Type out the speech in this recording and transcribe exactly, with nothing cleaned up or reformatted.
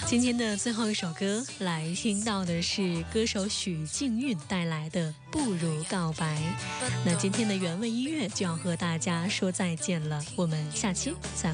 今天的最后一首歌来听到的是歌手许靖韵带来的《不如告白》。那今天的原味音乐就要和大家说再见了，我们下期再会。